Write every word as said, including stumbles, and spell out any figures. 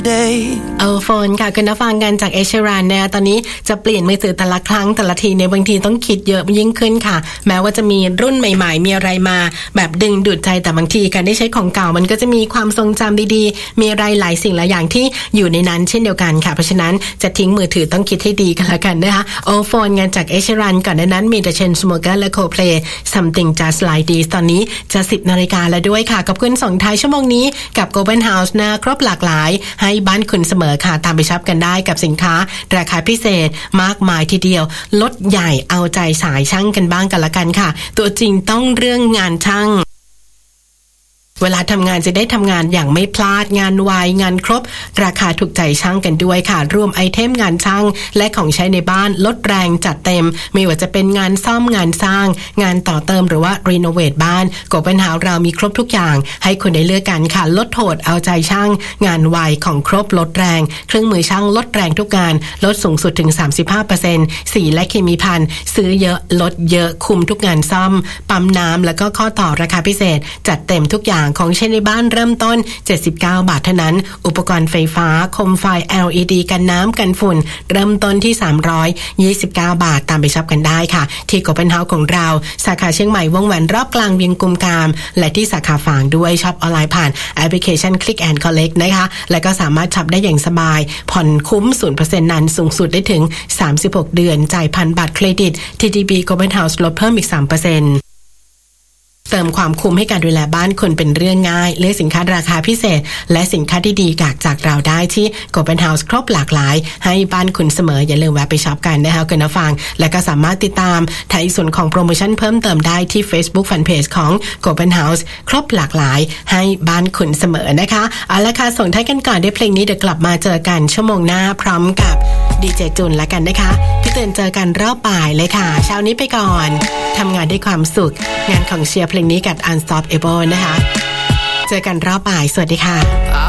เอาโฟนค่ะคุณผู้ฟังกันจากเอชรันเนี่ยตอนนี้จะเปลี่ยนมือถือแต่ละครั้งแต่ละทีในบางทีต้องคิดเยอะยิ่งขึ้นค่ะแม้ว่าจะมีรุ่นใหม่ๆมีอะไรมาแบบดึงดูดใจแต่บางทีการได้ใช้ของเก่ามันก็จะมีความทรงจำดีๆมีอะไรหลายสิ่งหลายอย่างที่อยู่ในนั้นเช่นเดียวกันค่ะเพราะฉะนั้นจะทิ้งมือถือต้องคิดให้ดีกันละกันนะคะเอาโฟนกันจากเอชรันก่อนในนั้นมี The Chainsmokers และ Coldplay Something Just Like This ตอนนี้จะสิบนาฬิกาแล้วด้วยค่ะกับคุณส่งท้ายชั่วโมงนี้กับ Golden House นะครบหลากหลายให้บ้านคุณเสมอค่ะตามไปช็อปกันได้กับสินค้าราคาพิเศษมากมายทีเดียวลดใหญ่เอาใจสายช่างกันบ้างกันละกันค่ะตัวจริงต้องเรื่องงานช่างเวลาทำงานจะได้ทำงานอย่างไม่พลาดงานไวงานครบราคาถูกใจช่างกันด้วยค่ะรวมไอเทมงานช่างและของใช้ในบ้านลดแรงจัดเต็มไม่ว่าจะเป็นงานซ่อมงานสร้างงานต่อเติมหรือว่ารีโนเวทบ้านโกลเด้นเฮาส์เรามีครบทุกอย่างให้คุณได้เลือกกันค่ะลดโหดเอาใจช่างงานไวของครบลดแรงเครื่องมือช่างลดแรงทุกงานลดสูงสุดถึง สามสิบห้าเปอร์เซ็นต์ สีและเคมีภัณฑ์ซื้อเยอะลดเยอะคุมทุกงานซ่อมปั๊มน้ำแล้วก็ข้อต่อราคาพิเศษจัดเต็มทุกอย่างของใช้ในบ้านเริ่มต้นเจ็ดสิบเก้าบาทเท่านั้นอุปกรณ์ไฟฟ้าโคมไฟ แอล อี ดี กันน้ำกันฝุ่นเริ่มต้นที่สามร้อยยี่สิบเก้าบาทตามไปช็อปกันได้ค่ะที่โกลเด้นเฮาส์ของเราสาขาเชียงใหม่วงแหวนรอบกลางเวียงกุมกามและที่สาขาฝางด้วยช็อปออนไลน์ผ่านแอปพลิเคชัน Click and Collect นะคะและก็สามารถช็อปได้อย่างสบายผ่อนคุ้ม ศูนย์เปอร์เซ็นต์ นานสูงสุดได้ถึงสามสิบหกเดือนจ่ายผ่านบัตรเครดิต ที ที บี Golden House ลดเพิ่มอีก สามเปอร์เซ็นต์เติมความคุ้มให้การดูแลบ้านคุณเป็นเรื่องง่ายเลือกสินค้าราคาพิเศษและสินค้าที่ดีจากจากเราได้ที่ Golden House ครบหลากหลายให้บ้านคุณเสมออย่าลืมแวะไปช็อปกันนะคะคุณผู้ฟังและก็สามารถติดตามทางส่วนของโปรโมชั่นเพิ่มเติมได้ที่ Facebook Fanpage ของ Golden House ครบหลากหลายให้บ้านคุณเสมอนะคะเอาละค่ะส่งท้ายกันก่อนด้วยเพลงนี้เดี๋ยวกลับมาเจอกันชั่วโมงหน้าพร้อมกับดีเจจุนละกันนะคะพี่เตือนเจอกันรอบบ่ายเลยค่ะเช้านี้ไปก่อนทำงานด้วยความสุขงานของเชียร์เพลงนี้กับ Unstoppable นะคะเจอกันรอบบ่ายสวัสดีค่ะ